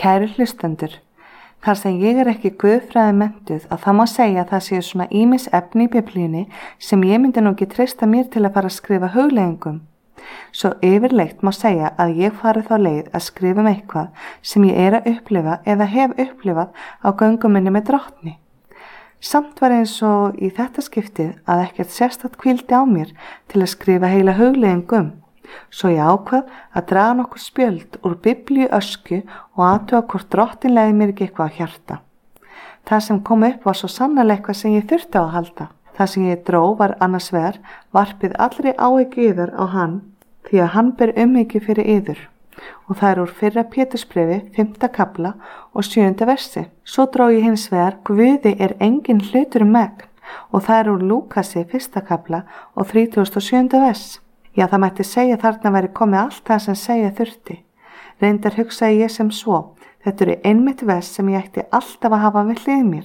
Kæru hlustendur, þar sem ég ekki guðfræði menntuð að það má segja að það séu svona ýmis efni í Biblíunni sem ég myndi nú ekki treysta mér til að fara að skrifa hugleiðingum. Svo yfirleitt má segja að ég fari þá leið að skrifa eitthvað sem ég að upplifa eða hef upplifað á göngum minni með Drottni. Samt var eins og í þetta skiptið að ekkert sérstakt hvíldi á mér til að skrifa heila hugleiðingum. Svo ég ákvað að draga nokkur spjöld úr Biblíu ösku og athuga hvort Drottinn legði mér ekki eitthvað á hjarta. Það sem kom upp var svo sannarlega eitthvað sem ég þurfti á að halda. Það sem ég dró var annars vegar varpið allri áhyggju yður á hann, því að hann ber umhyggju fyrir yður. Og það úr 1. Pétursbréfi, 5. kafla og 7. versi. Svo dró ég hins vegar Guði engin hlutur megn, og það úr Lúkasi, 1. kafla og 37. vers. Já, það mætti segja þarna væri komið allt það sem segja þurfti. Reyndar hugsaði ég sem svo, þetta eru einmitt vers sem ég ætti alltaf að hafa við hlið mér.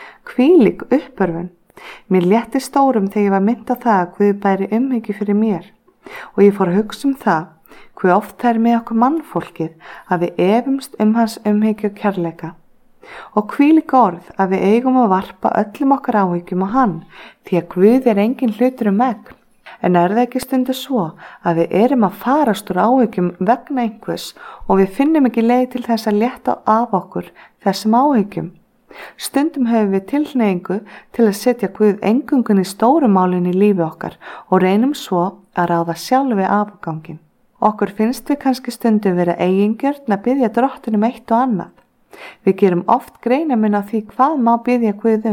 Hvílík uppörvun. Mér létti stórum þegar ég var mynd á það að Guð bæri umhyggju fyrir mér. Og ég fór að hugsa það, hve oft það með okkur mannfólkið að við efumst hans umhyggju og kærleika. Og hvílík orð að við eigum að varpa öllum okkar áhyggjum á hann, því að Guð engin hlutur megn. En það ekki stundu svo að við erum að farast úr áhyggjum vegna einhvers og við finnum ekki leið til þess að létta af okkur þessum áhyggjum. Stundum höfum við tilhneigingu til að setja Guð eingöngun í stóru málin í lífi okkar og reynum svo að ráða sjálfi afgangin. Okkur finnst við kannski stundum vera eigingjörn að biðja Drottinn eitt og annað. Við gerum oft greinamun á því hvað má biðja Guð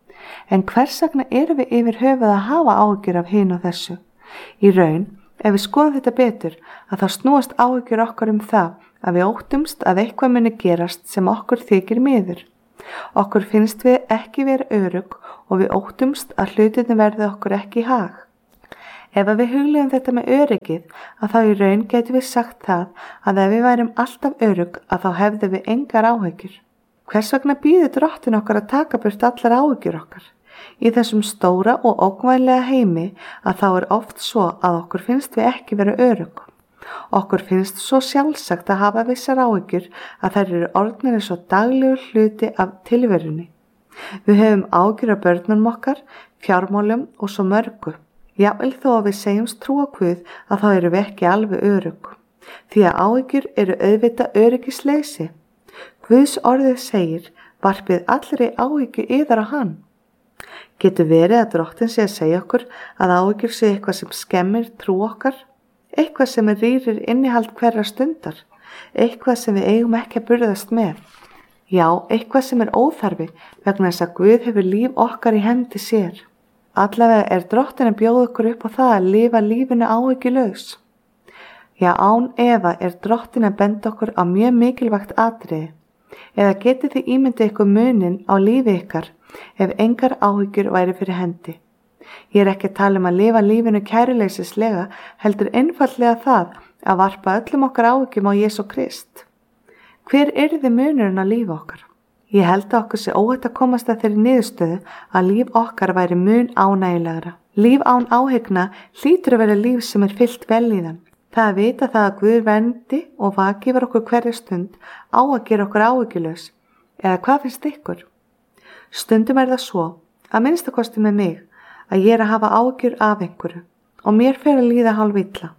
En hvers vegna erum við yfir höfuð að hafa áhyggjur af hinu og þessu? Í raun, ef við skoðum þetta betur, að þá snúast áhyggjur okkar það að við óttumst að eitthvað muni gerast sem okkur þykir miður. Okkur finnst við ekki vera örugg og við óttumst að hlutirnir verði okkur ekki í hag. Ef við hugleiðum þetta með öryggið, að þá í raun getum við sagt það að ef við værum alltaf örugg að þá hefðum við engar áhyggjur. Hvers vegna býður Drottinn okkar að taka burt allar áhyggjur okkar? Í þessum stóra og ógnvænlega heimi að þá oft svo að okkur finnst við ekki vera örugg. Okkur finnst svo sjálfsagt að hafa vissar áhyggjur að þær eru orðnir svo daglegur hluti af tilverunni. Við höfum áhyggjur af börnunum okkar, fjármálum og svo mörgu. Jafnvel þó að við segjumst trúa Guð að þá erum við ekki alveg örugg. Því að áhyggjur eru auðvitað öryggisleysi. Guðs orðið segir, varpið allri áhyggju yðar á hann. Getur verið að Drottinn sé að segja okkur að áhyggjur sé eitthvað sem skemmir trú okkar, eitthvað sem rýrir innihald hverra stundar, eitthvað sem við eigum ekki að burðast með. Já, eitthvað sem óþarfi vegna þess að Guð hefur líf okkar í hendi sér. Allavega Drottinn að bjóða okkur upp á það að lifa lífinu áhyggjulaus. Já, án efa Drottinn að benda okkur á mjög mikilvægt atriði. Eða getið þið ímyndið ykkur munin á lífi ykkar ef engar áhyggjur væri fyrir hendi. Ég ekki að tala að lifa lífinu kæruleysislega, heldur einfaldlega það að varpa öllum okkar áhyggjum á Jesú Krist. Hver yrði munurinn á lífi okkar? Ég held að okkur sé óhætt að komast að þeirri niðurstöðu að líf okkar væri mun ánægilegra. Líf án áhyggna hlýtur að vera líf sem fyllt vellíðan. Það að vita það að Guð verndi og vaki yfir okkur hverja stund á að gera okkur áhyggjulaus. Eða hvað finnst ykkur? Stundum það svo, að minnstakosti með mig, að ég að hafa áhyggjur af einhverju og mér fer að líða hálf illa.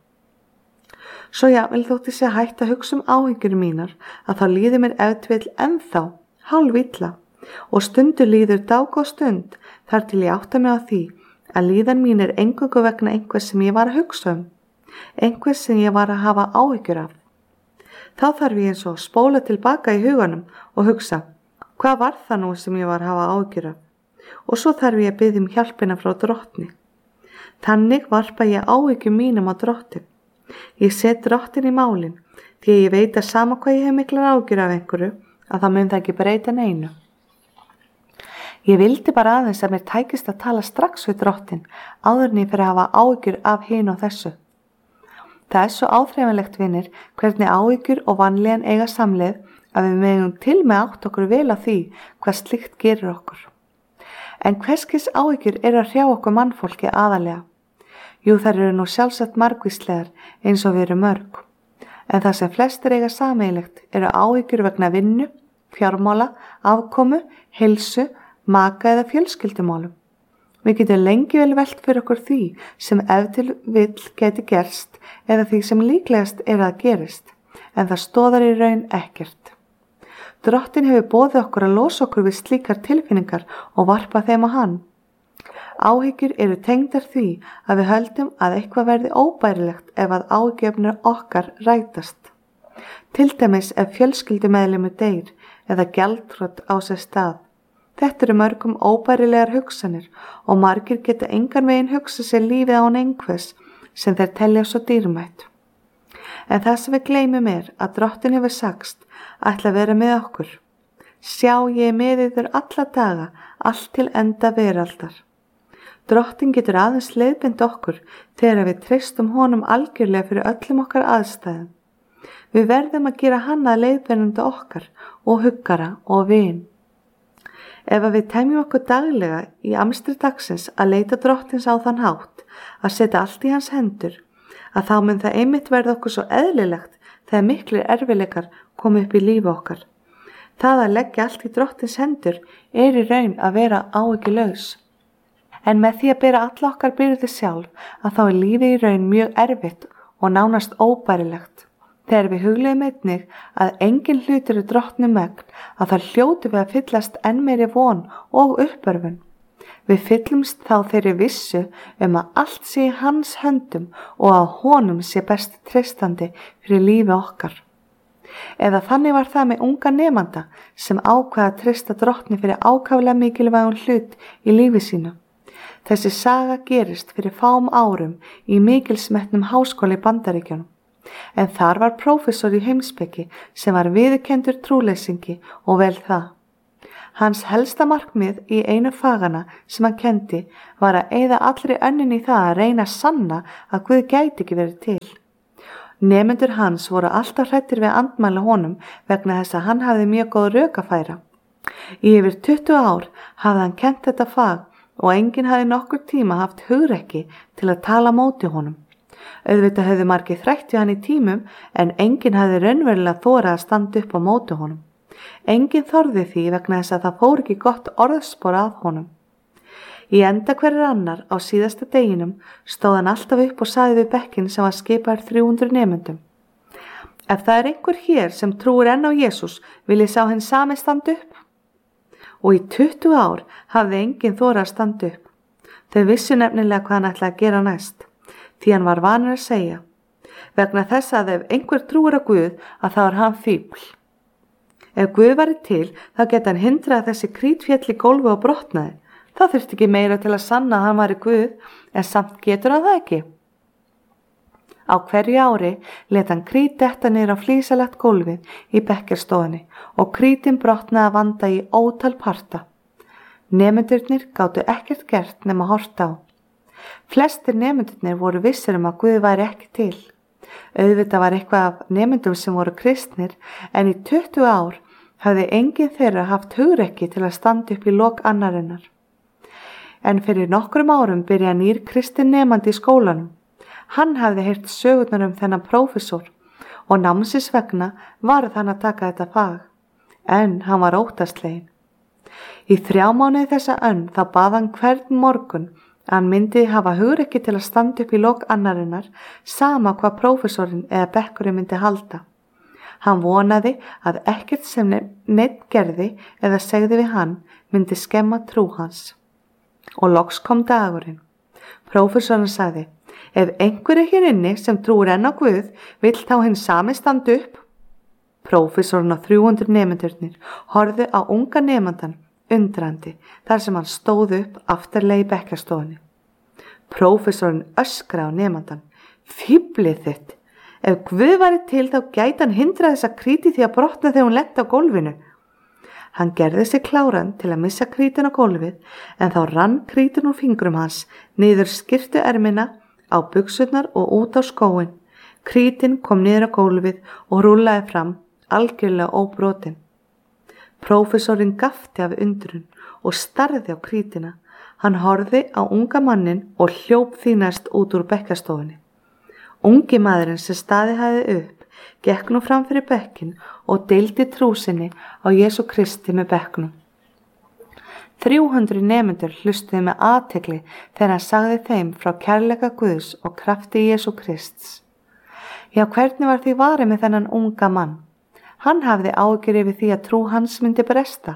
Svo jafnvel þótt ég sé hætt að hugsa áhyggjur mínar að þá líður mér ef til vill ennþá hálf illa og stundu líður dágóð stund þar til ég átta mig á því að líðan mín eingöngu vegna einhvers sem ég var að hugsa einhvers sem ég var að hafa áhyggjur af. Þá þarf ég eins og spóla tilbaka í huganum og hugsa, hvað var það nú sem ég var að hafa áhyggjur af? Og svo þarf ég að biðja hjálpina frá Drottni. Þannig varpa ég áhyggjum mínum á Drottin. Ég set Drottin í málin, því að ég veit að sama hvað ég hef miklar áhyggjur af einhverju, að það mun það ekki breyta neinu. Ég vildi bara aðeins að mér tækist að tala strax við Drottin, áður en ég fyrir að hafa áhyggjur af hinu og þessu. Það svo áþreifanlegt vinir hvernig áhyggjur og vanlíðan eiga samleið að við megum til með átt okkur vel á því hvað slíkt gerir okkur. En hverskis áhyggjur að hrjá okkur mannfólki aðalega? Jú, þær eru nú sjálfsagt margvíslegar eins og við erum mörg. En það sem flestir eiga sameiginlegt eru áhyggjur vegna vinnu, fjármála, afkomu, heilsu, maka eða fjölskyldumálum. Við getum lengi vel velt fyrir okkur því sem ef til vill geti gerst eða því sem líklegast að gerist, en það stoðar í raun ekkert. Drottinn hefur boðið okkur að losa okkur við slíkar tilfinningar og varpa þeim á hann. Áhyggjur eru tengdar því að við höldum að eitthvað verði óbærilegt ef að áhyggjuefni okkar rætast. Til dæmis ef fjölskyldumeðlimur deyr eða gjaldþrot á sér stað. Þetta eru mörgum óbærilegar hugsanir og margir geta engan veginn hugsa sér lífið án einhvers sem þeir telja svo dýrmætt. En það sem við gleymum að Drottinn hefur sagst ætla að vera með okkur. Sjá, ég með yður alla daga, allt til enda veraldar. Drottinn getur aðeins leiðbeint okkur þegar við treystum honum algjörlega fyrir öllum okkar aðstæðum. Við verðum að gera hann að leiðbeinandi okkar og huggara og vin. Ef við temjum okkur daglega í amstri dagsins að leita Drottins á þann hátt, að setja allt í hans hendur, að þá mun það einmitt verða okkur svo eðlilegt þegar miklir erfiðleikar komi upp í lífi okkar. Það að leggja allt í Drottins hendur í raun að vera áhyggjulaus. En með því að bera alla okkar byrði sjálf að þá lífið í raun mjög erfitt og nánast óbærilegt. Þegar við hugleiðum einnig að engin hlutur er Drottnum megn, að það hljótu við að fyllast enn meiri von og uppörfun. Við fyllumst þá þeirri vissu að allt sé í hans höndum og að honum sé best treystandi fyrir lífi okkar. Eða þannig var það með unga nemanda sem ákvað að treysta Drottni fyrir ákaflega mikilvægum hlut í lífi sínu. Þessi saga gerist fyrir fáum árum í mikilsmetnum háskóla í Bandaríkjunum. En þar var prófessor í heimspeki sem var viðurkenndur trúleysingi og vel það. Hans helsta markmið í einu fagana sem hann kenndi var að eyða allri önnin í það að reyna að sanna að Guð gæti ekki verið til. Nemendur hans voru alltaf hræddir við að andmæla honum vegna þess að hann hafði mjög góð rök að færa. Í yfir 20 ár hafði hann kennt þetta fag og enginn hafði nokkur tíma haft hugrekki til að tala móti honum. Auðvitað höfðu margir þrætt við hann í tímum en enginn hafði raunverulega þorað að standa upp á móti honum. Enginn þorði því vegna þess að það fór ekki gott orðspor að honum. Í enda hverjir annar á síðasta deginum stóð hann alltaf upp og sagði við bekkinn sem var skipaður 300 nemendum. Ef það er einhver hér sem trúir enn á Jesús, vil ég sá hinn sami standa upp. Og í 20 ár hafði enginn þorað að standa upp. Þau vissu nefnilega hvað hann ætlaði að gera næst. Því hann var vanur að segja, vegna þess að ef einhver trúir á Guð að þá er hann fífl. Ef Guð væri til, þá geta hann hindrað þessi krítféll í gólfi og brotnaði. Það þurfti ekki meira til að sanna að hann væri Guð, en samt getur hann það ekki. Á hverju ári let hann krít detta niður á flísalagt gólfið í bekkjarstofunni og krítin brotnaði að vanda í ótal parta. Nemendurnir gátu ekkert gert nema horft á. Flestir nemendurnir voru vissir að Guð væri ekki til. Auðvitað var eitthvað af nemendum sem voru kristnir en í 20 ár hafði enginn þeirra haft hugrekki til að standa upp í lok annarinnar. En fyrir nokkrum árum byrjaði nýr kristinn nemandi í skólanum. Hann hafði heyrt sögurnar þennan prófessor og námsins vegna varð hann að taka þetta fag. En hann var óttasleginn. Í 3 mánuði þessa önn þá bað hann hvern morgun hann myndi hafa hugrekki til að standa upp í lok annarinnar sama hvað prófessorinn eða bekkurinn myndi halda. Hann vonaði að ekkert sem neinn gerði eða segði við hann myndi skemma trú hans. Og loks kom dagurinn. Prófessorinn sagði, ef einhver er hér inni sem trúir enn á Guð, vill þá hinn sami standa upp. Prófessorinn og 300 nemendurnir horfðu á unga nemandan undrandi þar sem hann stóð upp aftarlega í bekkjarstofunni. Prófessorinn öskraði á nemandann. Fíflið þitt! Ef Guð væri til þá gæti hann hindrað þessa kríti því að brotna þegar hún lenti á gólfinu. Hann gerði sig kláran til að missa krítin á gólfið en þá rann krítin úr fingrum hans niður skyrtuermina, á buxurnar og út á skóinn. Krítin kom niður á gólfið og rúllaði fram, algjörlega óbrotin. Prófessorinn gapti af undrun og starði á krítina. Hann horfði á unga mannin og hljóp því næst út úr bekkjarstofunni. Ungi maðurinn sem staðið hafði upp gekk nú fram fyrir bekkinn og deildi trú sinni á Jesú Kristi með bekknum. 300 nemendur hlustuðu með athygli þegar hann sagði þeim frá kærleika Guðs og krafti Jesú Krists. Já, hvernig var því varið með þennan unga mann? Hann hafði áhyggjur yfir því að trú hans myndi bresta.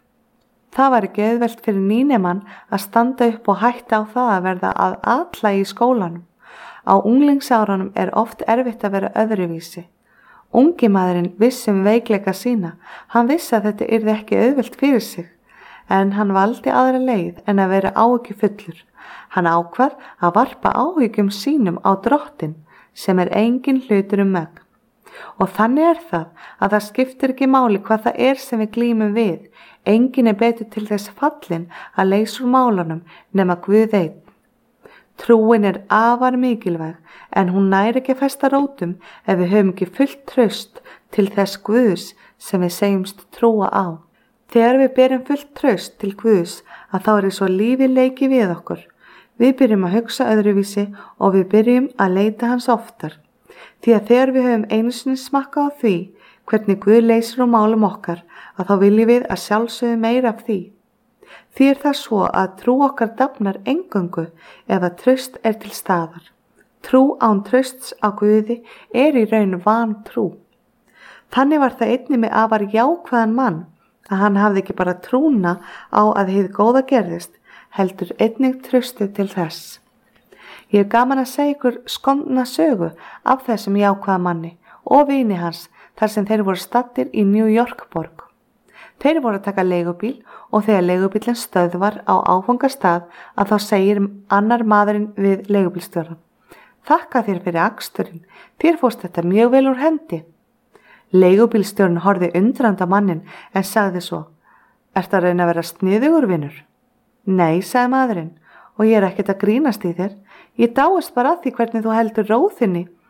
Það var ekki auðvelt fyrir nýnemann að standa upp og hætta á það að verða að atlægi í skólanum. Á unglingsárunum oft erfitt að vera öðruvísi. Ungi maðurinn vissi veikleika sína. Hann vissi að þetta yrði ekki auðvelt fyrir sig, en hann valdi aðra leið en að vera áhyggjufullur. Hann ákvað að varpa áhyggjum sínum á Drottinn, sem engin hlutur megn. Og þannig það að það skiptir ekki máli hvað það sem við glímum við. Engin betur til þess fallin að leysa úr málunum nema Guð einn. Trúin afar mikilvæg, en hún nær ekki að festa rótum ef við höfum ekki fullt traust til þess Guðs sem við segjumst trúa á. Þegar við berum fullt traust til Guðs að þá svo lífið leiki við okkur. Við byrjum að hugsa öðruvísi og við byrjum að leita hans oftar. Því að þegar við höfum einu sinni smakka á því hvernig Guð leysir úr málum okkar, að þá viljum við að sjálfsögðu meira af því. Því það svo að trú okkar dafnar eingöngu ef að traust til staðar. Trú án trausts á Guði í raun vantrú. Þannig var það einnig með afar jákvæðan mann að hann hafði ekki bara trúna á að hið góða gerðist, heldur einnig traustið til þess. Ég gaman að segja ykkur skondna sögu af þessum jákvæða manni og vini hans þar sem þeir voru staddir í New York borg. Þeir voru að taka leigubíl og þegar leigubílinn stöðvar á áfangastað að þá segir annar maðurinn við leigubílstjórann: Þakka þér fyrir aksturinn, þér fórst þetta mjög vel úr hendi. Leigubílstjórinn horfði undrandi á mannin en sagði svo: Ertu að reyna að vera sniðugur, vinur? Nei, sagði maðurinn, og ég ekkert að grínast í þér. Ég dáist bara að því hvernig þú heldur ró þinni